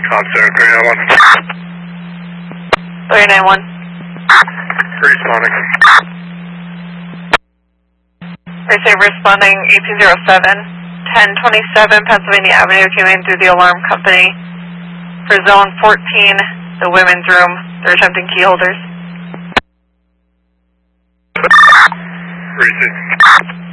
Contact 391. 391. Responding. Receive responding 1807, 1027 Pennsylvania Avenue, came in through the alarm company for zone 14, the women's room. They're attempting key holders. Receive.